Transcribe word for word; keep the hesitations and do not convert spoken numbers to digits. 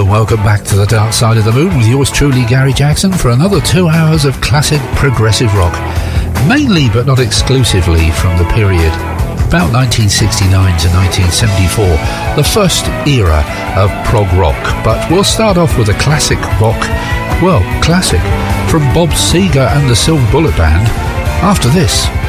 and welcome back to the Dark Side of the Moon with yours truly, Gary Jackson, for another two hours of classic progressive rock, mainly but not exclusively from the period about nineteen sixty-nine to nineteen seventy-four, the first era of prog rock. But we'll start off with a classic rock, well, classic, from Bob Seger and the Silver Bullet Band. After this,